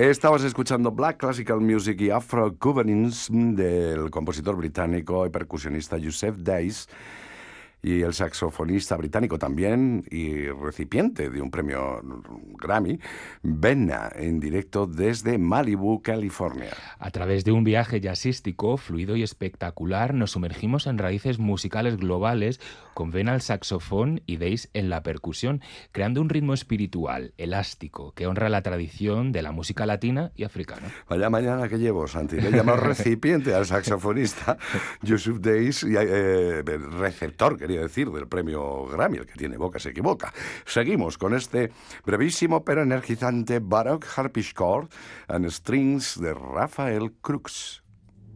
Estabas escuchando Black Classical Music y Afro-Cubanism del compositor británico y percusionista Yusef Dayes y el saxofonista británico también y recipiente de un premio Grammy, Benna, en directo desde Malibu, California. A través de un viaje jazzístico, fluido y espectacular, nos sumergimos en raíces musicales globales con Benna al saxofón y Dayes en la percusión, creando un ritmo espiritual, elástico, que honra la tradición de la música latina y africana. Vaya mañana que llevo, Santi. Le he llamado recipiente al saxofonista Yusef Dayes, y, receptor, quería decir, del premio Grammy, el que tiene boca se equivoca. Seguimos con este brevísimo pero energizante Baroque Harpsichord and Strings de Rafael Crux.